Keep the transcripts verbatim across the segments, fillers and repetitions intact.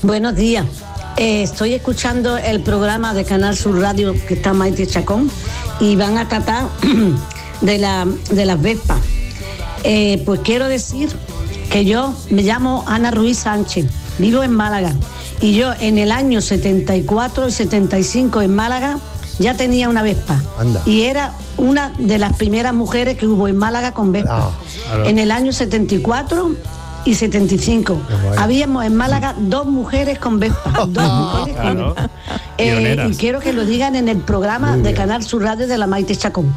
Buenos días. Eh, estoy escuchando el programa de Canal Sur Radio que está Maite Chacón y van a tratar de, la, de las Vespas. Eh, pues quiero decir que yo me llamo Ana Ruiz Sánchez, vivo en Málaga y yo en el año setenta y cuatro y setenta y cinco en Málaga ya tenía una Vespa. Anda. Y era una de las primeras mujeres que hubo en Málaga con Vespa. Ah, en el año setenta y cuatro y setenta y cinco habíamos en Málaga dos mujeres con Vespa, dos mujeres con claro. Vespa. Eh, y quiero que lo digan en el programa de Canal Sur Radio de la Maite Chacón.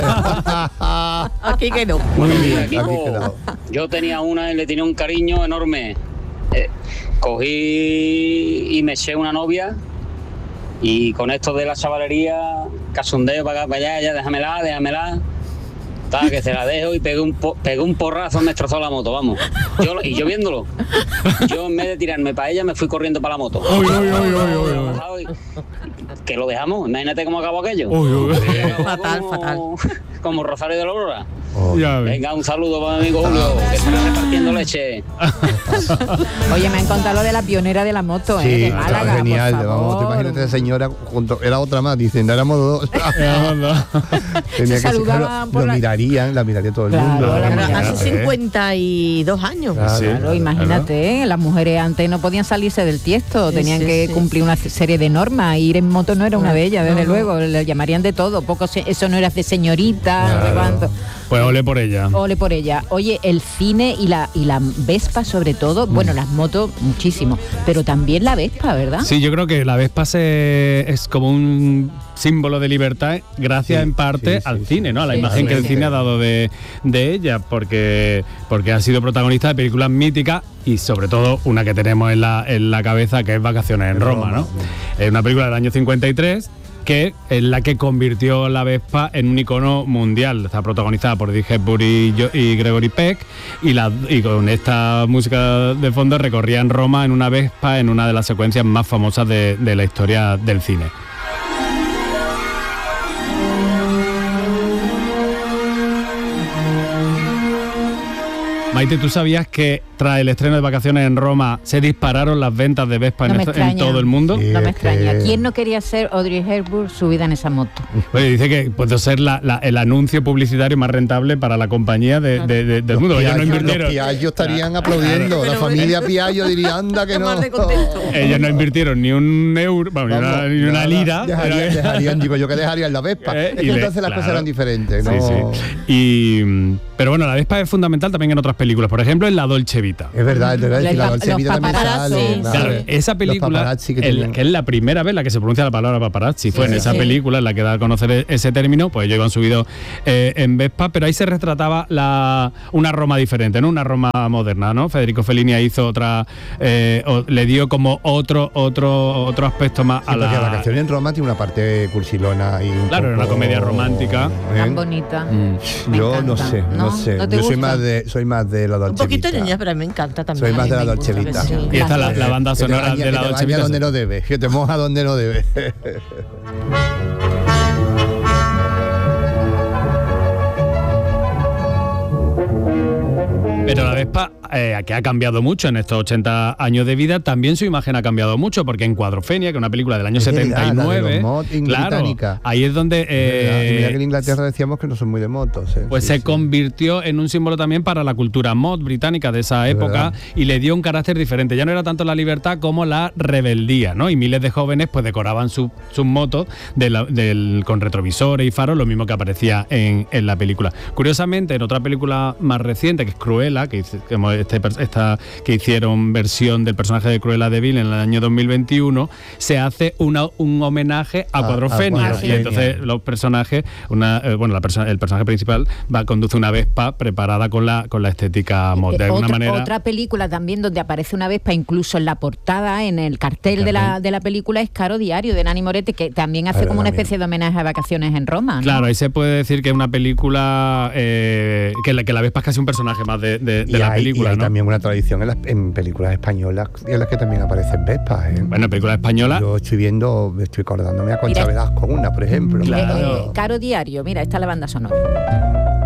Aquí quedó. Buenos días, equipo. Yo tenía una y le tenía un cariño enorme. Eh, cogí y me eché una novia y con esto de la chavalería, casondeo para acá, para allá, ya déjamela, déjamela. Tal, que se la dejo y pegué un, po, pegué un porrazo, me destrozó la moto, vamos. Yo, y yo viéndolo, yo en vez de tirarme para ella, me fui corriendo para la moto. Uy, uy, uy, uy, uy. Que lo dejamos, imagínate cómo acabó aquello. Uy, uy. Fatal, como, fatal. Como Rosario de la Aurora. Oh, venga, un saludo para mi amigo Julio, que está repartiendo leche. Oye, me han contado lo de la pionera de la moto, sí, ¿eh? De Málaga, genial, por favor. vamos, te imagínate esa señora junto, era otra más, dicen, éramos dos. Tenía que ser, lo, lo la... mirarían, la miraría todo el claro, mundo. La miraría, hace cincuenta y dos años. Claro, claro, imagínate, claro. ¿eh? Las mujeres antes no podían salirse del tiesto, sí, tenían sí, que sí. cumplir una serie de normas, ir en moto no era una de ellas, desde no, luego, le llamarían de todo, poco, eso no era de señorita, claro. no sé Pues ole por ella. Ole por ella. Oye, el cine y la y la Vespa sobre todo, mm. bueno, las motos muchísimo, pero también la Vespa, ¿verdad? Sí, yo creo que la Vespa se, es como un símbolo de libertad gracias sí, en parte sí, sí, al sí, cine, ¿no? A la sí, imagen sí, que el sí. cine ha dado de, de ella, porque, porque ha sido protagonista de películas míticas y sobre todo una que tenemos en la, en la cabeza que es Vacaciones en Roma, ¿no? Es sí. una película del año cincuenta y tres que es la que convirtió la Vespa en un icono mundial. Está protagonizada por Dee Hepburn y, y Gregory Peck y, la, y con esta música de fondo recorría en Roma en una Vespa en una de las secuencias más famosas de, de la historia del cine. Maite, ¿tú sabías que tras el estreno de Vacaciones en Roma se dispararon las ventas de Vespa no en, en todo el mundo? Sí, no me extraña. Que... ¿Quién no quería ser Audrey Hepburn subida en esa moto? Oye, dice que puede ser la, la, el anuncio publicitario más rentable para la compañía de, de, de, del mundo. Ellos no invirtieron. Los Piaggio estarían claro, aplaudiendo. Claro. La familia Piaggio diría, anda que no. Ellos no invirtieron ni un euro, bueno, Vamos, ni, una, ni una lira. Dejarían, dejarían, digo yo que dejarían la Vespa. Eh, es que entonces le, las claro, cosas eran diferentes, ¿no? Sí, sí. Y, pero bueno, la Vespa es fundamental también en otras películas. Por ejemplo, en La Dolce Vita. Es verdad, es verdad. La Dolce Vita también sale. Claro, esa película, que, el, que es la primera vez la que se pronuncia la palabra paparazzi, fue sí, en esa sí. película en la que da a conocer ese término, pues ellos iban subidos eh, en Vespa, pero ahí se retrataba la, una Roma diferente, ¿no? Una Roma moderna, ¿no? Federico Fellini hizo otra, eh, o, le dio como otro otro otro aspecto más sí, a la... Porque Vacaciones en Roma tiene una parte cursilona y un claro, poco... era una comedia romántica. ¿eh? Tan bonita. Mm. Yo encanta. no sé, no, no sé. ¿No yo soy más de soy más de la Dolce Vita. Un poquito de niña, pero a mí me encanta también. Soy más de la Dolce Vita. Sí. Y esta la, la banda sonora baña, de la Dolce Vita. Donde no debe, que te moja donde no debe. Pero la Vespa, eh, que ha cambiado mucho en estos ochenta años de vida, también su imagen ha cambiado mucho, porque en Cuadrofenia, que es una película del año es setenta y nueve, mod, claro, ahí es donde... Eh, y mira que en Inglaterra decíamos que no son muy de motos. Eh. Pues sí, se sí. convirtió en un símbolo también para la cultura mod británica de esa época y le dio un carácter diferente. Ya no era tanto la libertad como la rebeldía, ¿no? Y miles de jóvenes pues decoraban sus su motos de la, del, con retrovisores y faros, lo mismo que aparecía en, en la película. Curiosamente, en otra película más reciente, que es Cruella, que, este, esta, que hicieron versión del personaje de Cruella de Vil en el año dos mil veintiuno, se hace una, un homenaje a Cuadrofenia. Ah, y entonces los personajes, una, eh, bueno, la persona, el personaje principal va conduce una Vespa preparada con la, con la estética mod. De alguna otra, manera. Otra película también donde aparece una Vespa, incluso en la portada, en el cartel de la, de la película, es Caro Diario, de Nani Moretti, que también hace como una especie de homenaje a Vacaciones en Roma, ¿no? Claro, ahí se puede decir que es una película eh, que, la, que la Vespa es casi un personaje más de, de, de la hay, película, y hay ¿no? también una tradición en, las, en películas españolas en las que también aparecen Vespas, ¿eh? Bueno, en películas españolas. Yo estoy viendo, estoy acordándome a Concha Mira, Velasco una, por ejemplo. Claro. Eh, eh, Caro Diario, mira, esta es la banda sonora.